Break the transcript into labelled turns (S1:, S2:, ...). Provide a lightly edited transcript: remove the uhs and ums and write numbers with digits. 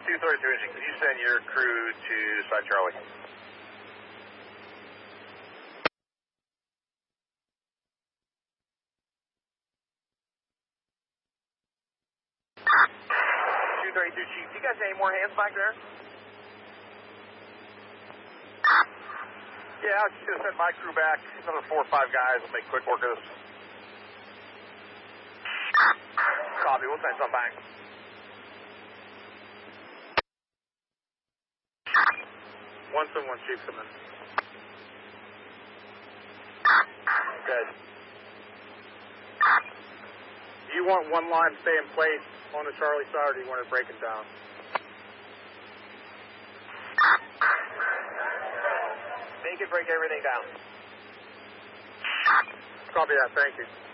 S1: 232 engine, can you send your crew to Side Charlie? Chief, do you guys have any more hands back there? Yeah, I was just going to send my crew back. Another 4 or 5 guys will make quick work of this. Copy, we'll send some back. 171 Chief, come in. Good. Do you want one line to stay in place on the Charlie side, or do you want it breaking down? Make it break everything down. Copy that, thank you.